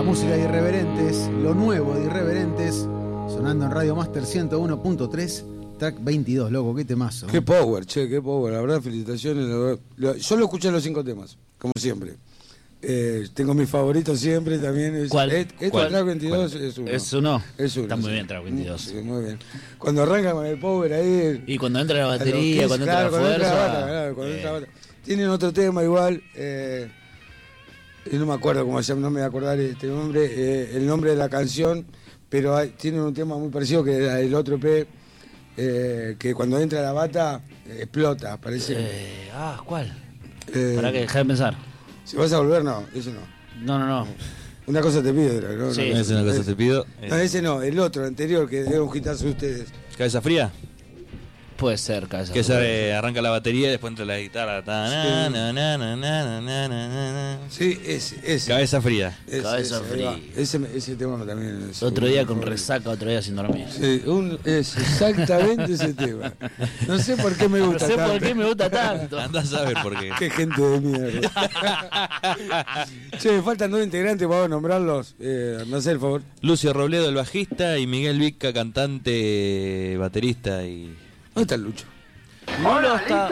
música de Irreverentes, lo nuevo de Irreverentes, sonando en Radio Master 101.3, track 22, loco, qué temazo. Qué power, che, qué power, la verdad, felicitaciones. Yo lo escuché los 5 temas, como siempre. Tengo mis favoritos siempre también. ¿Cuál? ¿Cuál? Track 22 es uno. ¿Es uno? Es uno. Está muy sí. bien, track 22. Sí, muy bien. Cuando arranca con el power ahí. Y cuando entra la batería, cuando entra la fuerza. Cuando entra la bata. Tienen otro tema igual. No me acuerdo cómo se llama, no me voy a acordar este nombre, el nombre de la canción, pero tienen un tema muy parecido que era el otro EP, que cuando entra la bata explota, parece. ¿Cuál? Para que dejar de pensar. Si vas a volver, no, eso no. No. Una cosa te pido, ¿no? Sí. No es una cosa te pido. No, ese no, el otro, el anterior, que deben quitarse ustedes. ¿Cabeza fría? Puede ser, cabeza. Que se arranca la batería y después entra la guitarra. Sí, ese. Cabeza fría. Cabeza fría. Ese tema también es. Otro día con resaca, otro día sin dormir. Sí, es exactamente ese tema. No sé por qué me gusta tanto. No sé por qué me gusta tanto. Andá a saber por qué. Qué gente de mierda. Che, faltan 2 integrantes, vamos a nombrarlos. ¿Me hace el favor? Lucio Robledo, el bajista, y Miguel Vica, cantante, baterista y... ¿Dónde está el Lucho? Lulo está...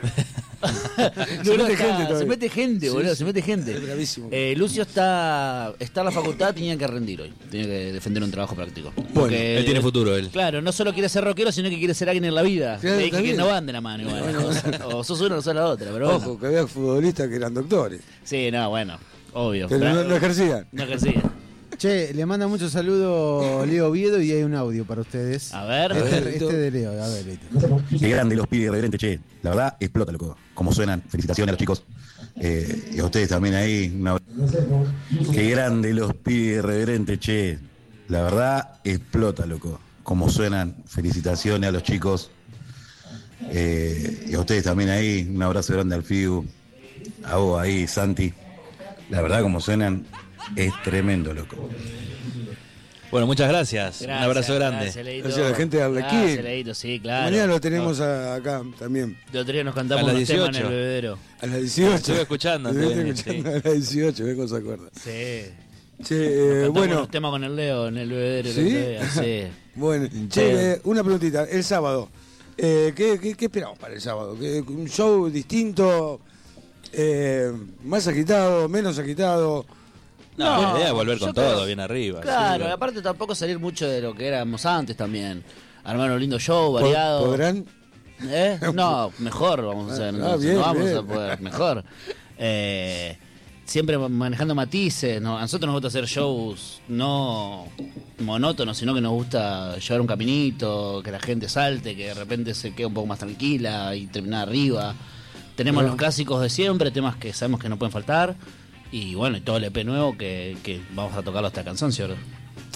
Se mete gente, boludo, sí. se mete gente. Es bravísimo. Lucio está en la facultad, tenía que rendir hoy. Tenía que defender un trabajo práctico. Porque, él tiene futuro, él. Claro, no solo quiere ser rockero, sino que quiere ser alguien en la vida. Claro, Le dije que bien. no van de la mano igual. Bueno. O sos uno o sos la otra, pero Ojo, que había futbolistas que eran doctores. Sí, no, bueno, obvio. Pero no ejercían. No ejercía. Che, le manda muchos saludos Leo Oviedo y hay un audio para ustedes. A ver. Este de Leo, a ver. Qué grande los pibes irreverentes, che. La verdad, explota, loco. Cómo suenan. Felicitaciones a los chicos. Y a ustedes también ahí. Qué grande los pibes irreverentes, che. La verdad, explota, loco. Cómo suenan. Felicitaciones a los chicos. Y a ustedes también ahí. Un abrazo grande al FIU. A vos ahí, Santi. La verdad, cómo suenan, es tremendo, loco. Bueno, muchas gracias. Un abrazo grande. Gracias a la gente de Arlequín. Gracias, Leito, sí, claro. Mañana lo tenemos acá también. De otro día nos cantamos A las unos temas en 18. el bebedero. A las 18. Estuve escuchando. Estuve escuchando a las 18, vengo se acuerda. Sí. Che, bueno. Unos temas con el Leo en el bebedero. ¿Sí? el otro día, sí. Bueno, che, una preguntita. El sábado, ¿qué esperamos para el sábado? ¿Un show distinto? ¿Más agitado? ¿Menos agitado? No, la idea es volver yo con creo- todo, bien arriba. Claro, sí. aparte tampoco salir mucho de lo que éramos antes también. Armar un lindo show, variado. ¿Podrán? No, mejor vamos a hacer. Bien, no vamos bien. a poder, mejor. Siempre manejando matices. ¿No? A nosotros nos gusta hacer shows no monótonos, sino que nos gusta llevar un caminito, que la gente salte, que de repente se quede un poco más tranquila y terminar arriba. Tenemos los clásicos de siempre, temas que sabemos que no pueden faltar. Y bueno, y todo el EP nuevo que vamos a tocarlo hasta cansancio, ¿verdad?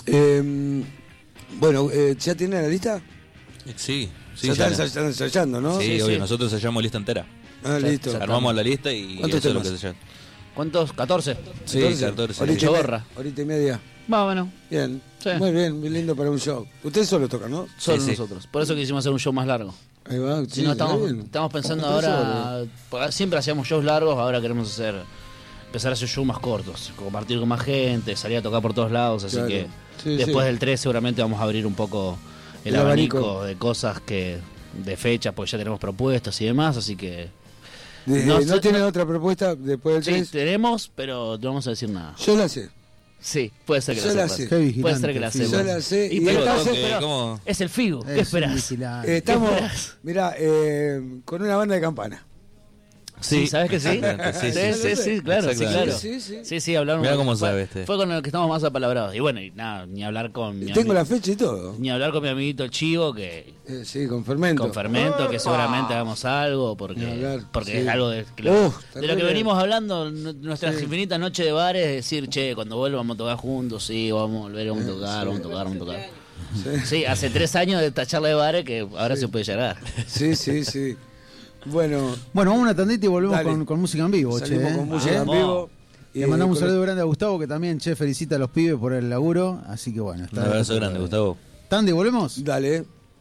Bueno, ¿ya tienen la lista? Sí, ya ya están ensayando, ¿no? Sí, Sí, obvio, sí. nosotros ensayamos lista entera. Ah, listo. ya Armamos la lista y ¿Cuántos eso es lo que temas? se llama. ¿Cuántos? ¿14? Sí, 14. Horita y Chorra. horita y media. Va, bueno. Bien. Sí. Muy bien, muy lindo para un show. Ustedes solo tocan, ¿no? Solo Sí. nosotros. Por eso quisimos hacer un show más largo. Ahí va. Si no, estamos pensando ahora. Siempre hacíamos shows largos, ahora queremos empezar a hacer shows más cortos. Compartir con más gente, salir a tocar por todos lados. Así Claro. que Sí, después sí. del 3 seguramente vamos a abrir un poco el abanico de cosas de fechas, porque ya tenemos propuestas y demás. Así que. ¿No sé- tienen otra propuesta después del Sí, 3? tenemos, pero no vamos a decir nada. Yo la sé. Sí, puede ser que Yo la la sepas. sé. Qué vigilante, Puede ser que la Figu. sepas. Yo la sé. Y Y pero- entonces, pero- ¿cómo? Es el FIGU, ¿qué Es un esperás? vigilante. estamos, ¿Qué esperás? mirá, con una banda de campana. Sí, ¿sabes que sí? Exactamente, Sí, claro, sí, Exactamente. claro. Sí, hablamos. Mirá cómo fue- sabe este. Fue con el que estamos más apalabrados. Y bueno, y nada, ni hablar con mi Tengo ami- la fecha y todo. ni hablar con mi amiguito el Chivo, que Sí, con fermento. con Fermento, que seguramente hagamos algo, Ni porque hablar, porque sí. es algo de lo que terrible. venimos hablando, nuestras Sí. infinitas noches de bares, es decir, che, cuando vuelva vamos a tocar juntos, sí, vamos a volver, vamos a tocar, vamos a tocar, vamos a tocar. Sí, hace 3 años de esta charla de bares que ahora se puede llegar. Sí. Bueno, Bueno, vamos a una tandita y volvemos Dale. con música en vivo, salimos che. con música en Vamos. vivo. Le mandamos un con- saludo grande a Gustavo, que también, che, felicita a los pibes por el laburo. Así que bueno. Un abrazo grande, Gustavo. Tandy, ¿volvemos? Dale.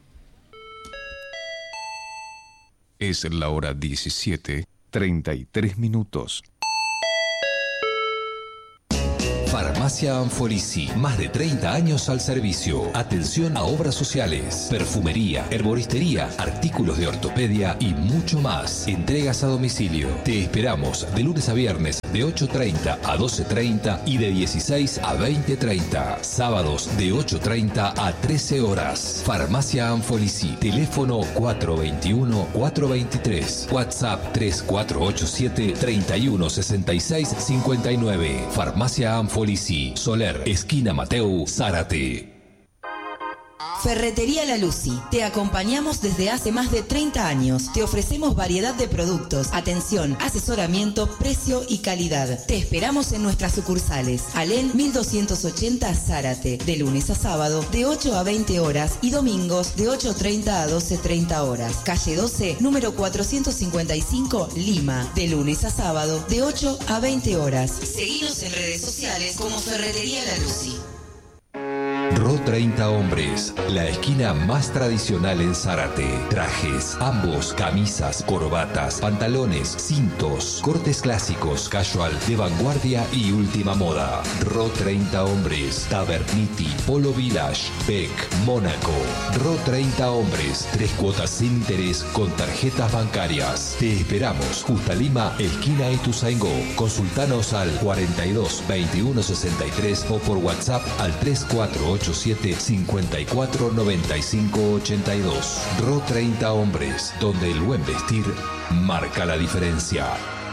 Es la hora 17:33. Farmacia Anfolisi, más de 30 años al servicio. Atención a obras sociales, perfumería, herboristería, artículos de ortopedia y mucho más. Entregas a domicilio. Te esperamos de lunes a viernes de 8:30 a 12:30 y de 16 a 20:30. Sábados de 8:30 a 13 horas. Farmacia Anfolisi. Teléfono 421-423. WhatsApp 3487-316659. Farmacia Anfolisi. Soler, esquina Mateu, Zárate. Ferretería La Lucy. Te acompañamos desde hace más de 30 años. Te ofrecemos variedad de productos, atención, asesoramiento, precio y calidad. Te esperamos en nuestras sucursales. Alén 1280 Zárate. De lunes a sábado de 8 a 20 horas y domingos de 8:30 a 12:30 horas. Calle 12, número 455, Lima. De lunes a sábado de 8 a 20 horas. Seguinos en redes sociales como Ferretería La Lucy. RO 30 Hombres, la esquina más tradicional en Zárate. Trajes, ambos, camisas, corbatas, pantalones, cintos, cortes clásicos, casual, de vanguardia y última moda. RO 30 Hombres, Taberniti, Polo Village, Beck, Mónaco. RO 30 Hombres, 3 cuotas sin interés con tarjetas bancarias. Te esperamos, Justa Lima, esquina Ituzaingó. Consultanos al 42 21 63 o por WhatsApp al 3487-549582. RO 30 Hombres, donde el buen vestir marca la diferencia.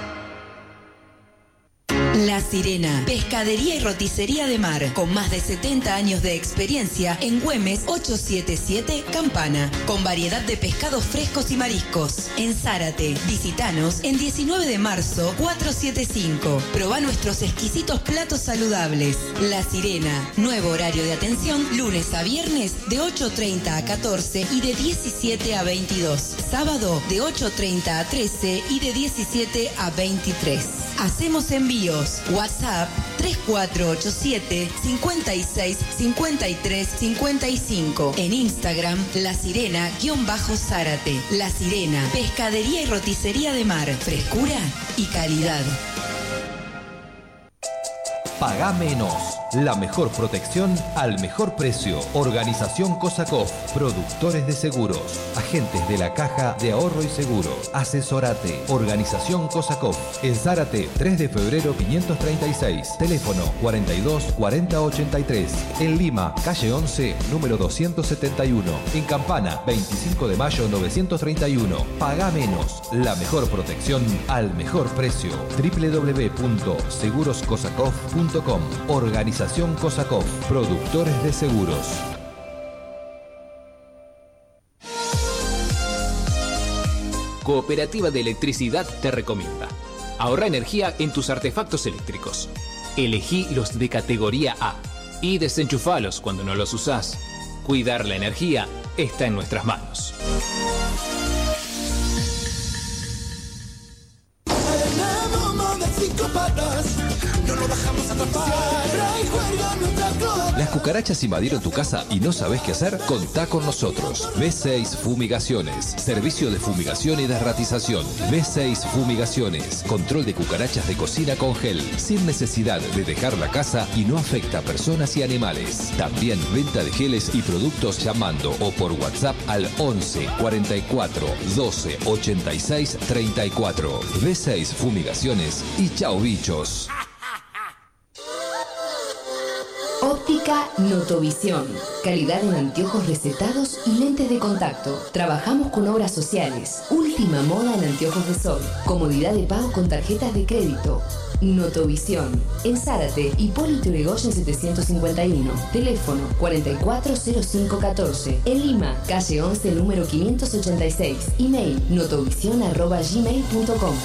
La Sirena, pescadería y roticería de mar, con más de 70 años de experiencia en Güemes 877 Campana, con variedad de pescados frescos y mariscos. En Zárate, visitanos en 19 de marzo 475. Probá nuestros exquisitos platos saludables. La Sirena, nuevo horario de atención, lunes a viernes de 8:30 a 14 y de 17 a 22. Sábado de 8:30 a 13 y de 17 a 23. Hacemos envíos. WhatsApp 3487 56 53 55. En Instagram, La Sirena-Zárate. La Sirena, pescadería y roticería de mar. Frescura y calidad. Pagá menos. La mejor protección al mejor precio. Organización Kosakov. Productores de seguros. Agentes de la Caja de Ahorro y Seguro. Asesorate. Organización Kosakov. En Zárate, 3 de febrero 536. Teléfono 42 40 83. En Lima, calle 11, número 271. En Campana, 25 de mayo 931. Pagá menos. La mejor protección al mejor precio. www.seguroskosakov.com. Organización Kosakov, productores de seguros. Cooperativa de Electricidad te recomienda: ahorra energía en tus artefactos eléctricos. Elegí los de categoría A y desenchufalos cuando no los usás. Cuidar la energía está en nuestras manos. ¿Las cucarachas invadieron tu casa y no sabes qué hacer? Contá con nosotros. B6 Fumigaciones. Servicio de fumigación y desratización. B6 Fumigaciones. Control de cucarachas de cocina con gel. Sin necesidad de dejar la casa y no afecta a personas y animales. También venta de geles y productos llamando o por WhatsApp al 11 44 12 86 34. B6 Fumigaciones y chau bichos. Óptica Notovisión. Calidad en anteojos recetados y lentes de contacto. Trabajamos con obras sociales. Última moda en anteojos de sol. Comodidad de pago con tarjetas de crédito. Notovisión. En Zárate, Hipólito Yrigoyen 751. Teléfono 440514. En Lima, calle 11, número 586. Email notovision@gmail.com.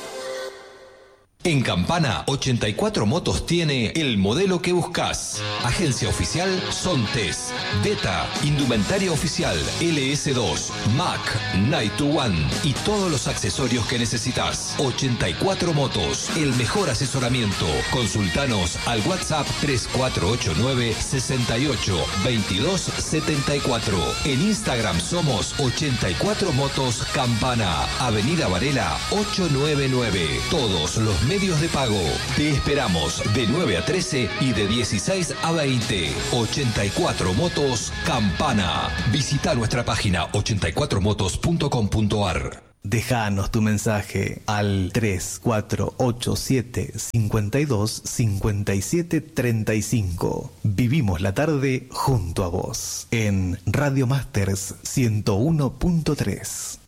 En Campana, 84 Motos tiene el modelo que buscas. Agencia oficial Sontes, Beta, Indumentaria Oficial, LS2, Mac, Night to One y todos los accesorios que necesitas. 84 Motos, el mejor asesoramiento. Consultanos al WhatsApp 3489 68 22 74. En Instagram somos 84 Motos Campana, Avenida Varela 899. Todos los medios medios de pago. Te esperamos de 9 a 13 y de 16 a 20. 84 Motos Campana. Visita nuestra página 84motos.com.ar. Déjanos tu mensaje al 3487 52 57 35. Vivimos la tarde junto a vos en Radio Masters 101.3.